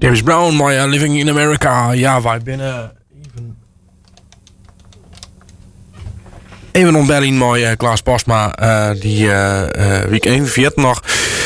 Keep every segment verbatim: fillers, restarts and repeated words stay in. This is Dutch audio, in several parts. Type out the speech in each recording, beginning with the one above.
James Brown, my uh, Living in America. Ja, wij binnen even... Even om Berlin, mooi uh, Klaas Postma. Uh, die uh, uh, week eenenveertig nog.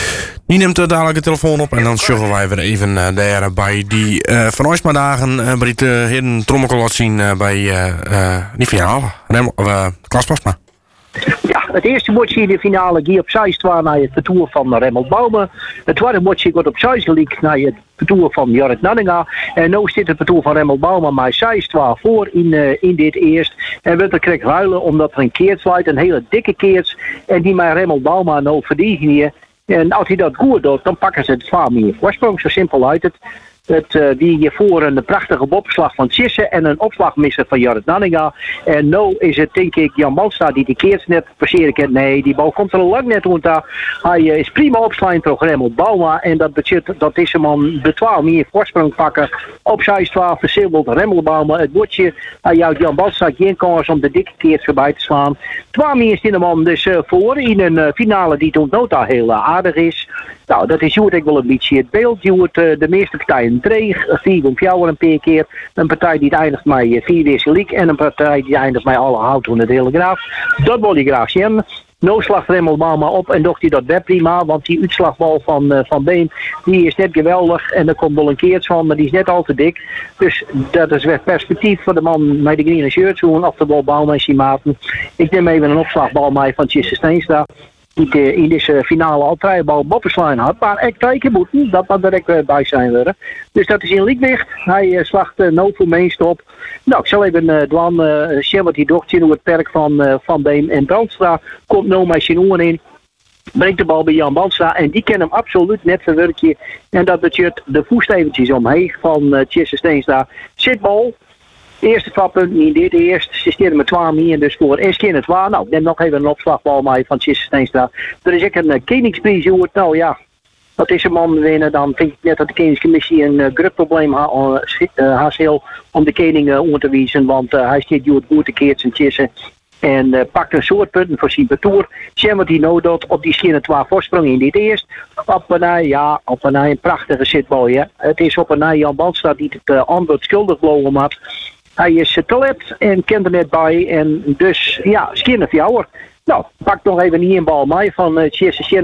Die neemt uh, dadelijk de telefoon op. En dan sjuggen wij weer even uh, daar bij die uh, van ons maar dagen. Uh, bij die uh, heren trommelkel laat zien uh, bij uh, uh, die finale. Rem, uh, Klaas Postma. Ja, het eerste bordje in de finale ging op zes twee naar het vertoer van Remmel Bouwman. Het tweede bordje wordt op zes gelijk naar het vertoer van Jorrit Nanninga. En nu zit het vertoer van Remmel Bouwman maar zes twee voor in, uh, in dit eerst. En wordt er krijgt ruilen omdat er een keert sluit, een hele dikke keert. En die met Remmel Bouwman nou verdienen hier. En als hij dat goed doet, dan pakken ze het zwaar meer. Voorsprong, zo simpel uit het. Het, uh, die hiervoor een prachtige bopslag van Tjisse en een opslagmisser van Jorrit Nanninga. En nu is het denk ik Jan Balstra die die keert net passeren kan. Nee, die bal komt er al lang net rond daar. Hij uh, is prima opslaan programma op Bouma. En dat betekent dat deze man de twaalf meer voorsprong pakken. Op zes twaalf verzilverd Remmel Bouma. Het bordje, hij uh, jouwt Jan Balstra geen kans om de dikke keert voorbij te slaan. twaalf meer is de man dus uh, voor in een uh, finale die tot nota heel uh, aardig is. Nou, dat is hoe ik wel een beetje het beeld. Je hoort uh, de meeste partijen dreig. Vier om jou een paar keer. Een partij die eindigt met uh, vier deze leek. En een partij die eindigt met alle hout in het hele graaf. Dat wil je graag zien. No slacht Remmel Bouma op en dacht hij dat werd prima. Want die uitslagbal van, uh, van Been, die is net geweldig. En er komt wel een keertje van, maar die is net al te dik. Dus dat is weer perspectief voor de man met de groene shirt. Zo'n af de bal Bouma en Simaten. Ik neem even een opslagbal mee van Tjisse Steenstra. Die in deze finale al drie bal boppenslijn had. Maar ik teken moeten, dat moet er ook bij zijn worden. Dus dat is in Liekwicht. Hij uh, slacht uh, no voor meest op. Nou, ik zal even uh, doen, uh, zien wat hij docht in het perk van, uh, van Beem en Brandstra. Komt nou met zijn oren in. Brengt de bal bij Jan Balstra en die kan hem absoluut net verwerken. En dat betekent de voest eventjes omheen van uh, Tjisse Steenstra. Zitbal. Eerste trappunt, niet dit eerst. Ze steden met twaalf meer dus voor. En skin het waar. Nou, ik neem nog even een opslagbal mee van Tjisse Steenstra. Er is ook een uh, Koningsprijs gehoord. Nou ja, dat is een man winnen. Dan vind ik net dat de Koningscommissie een uh, groot probleem heeft uh, uh, om de koning uh, om te wijzen. Want uh, hij steekt goed goed de keert zijn Tjisse. En uh, pakt een soort punten voor zijn betoer. Zien wat hij nou doet op die schinnen twaalf voorsprong in dit eerst. Op een ja, op een een prachtige zitbal. Ja. Het is op een Jan Balstra die het uh, antwoord schuldig blowen had. Hij is te let en kent er net bij. En dus, ja, skin of jouwer. Nou, pak nog even hier een bal mee van uh, Tjesse